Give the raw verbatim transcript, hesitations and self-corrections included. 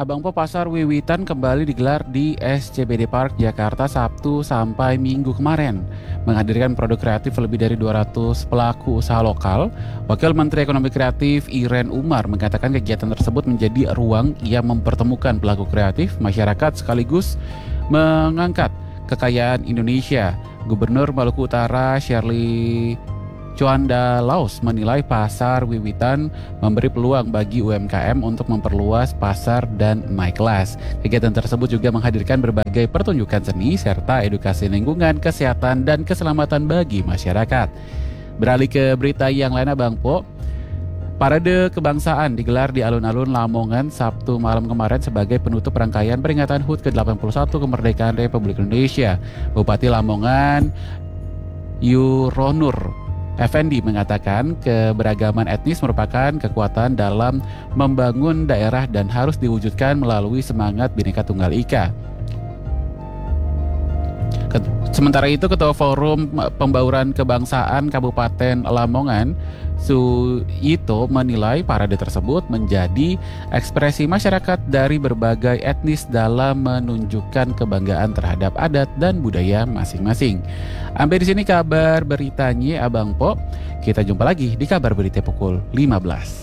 Abang Po Pasar Wiwitan kembali digelar di S C B D Park Jakarta Sabtu sampai Minggu kemarin. Menghadirkan produk kreatif lebih dari dua ratus pelaku usaha lokal. Wakil Menteri Ekonomi Kreatif Iren Umar mengatakan kegiatan tersebut menjadi ruang yang mempertemukan pelaku kreatif, masyarakat sekaligus mengangkat kekayaan Indonesia. Gubernur Maluku Utara Shirley Juanda Laos menilai pasar Wiwitan memberi peluang bagi U M K M untuk memperluas pasar dan naik kelas. Kegiatan tersebut juga menghadirkan berbagai pertunjukan seni serta edukasi lingkungan, kesehatan, dan keselamatan bagi masyarakat. Beralih ke berita yang lain, Abang Po. Parade kebangsaan digelar di alun-alun Lamongan Sabtu malam kemarin sebagai penutup rangkaian peringatan H U T ke delapan puluh satu kemerdekaan Republik Indonesia. Bupati Lamongan Yuronur Effendi mengatakan keberagaman etnis merupakan kekuatan dalam membangun daerah dan harus diwujudkan melalui semangat Bhinneka Tunggal Ika. Sementara itu, Ketua Forum Pembauran Kebangsaan Kabupaten Lamongan, Suyito, menilai parade tersebut menjadi ekspresi masyarakat dari berbagai etnis dalam menunjukkan kebanggaan terhadap adat dan budaya masing-masing. Sampai di sini kabar beritanya, Abang Po. Kita jumpa lagi di kabar berita pukul lima belas.